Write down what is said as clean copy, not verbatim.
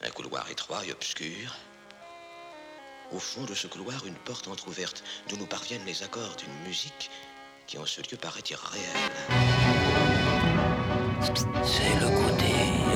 Un couloir étroit et obscur. Au fond de ce couloir, une porte entr'ouverte, d'où nous parviennent les accords d'une musique qui en ce lieu paraît irréelle. C'est le côté